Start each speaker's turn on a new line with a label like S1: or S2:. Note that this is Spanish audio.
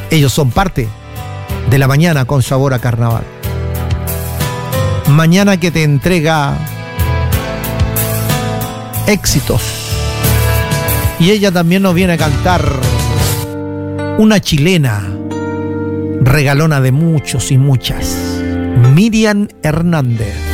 S1: Ellos son parte de la mañana con sabor a carnaval. Mañana que te entrega éxitos. Y ella también nos viene a cantar una chilena, regalona de muchos y muchas, Miriam Hernández.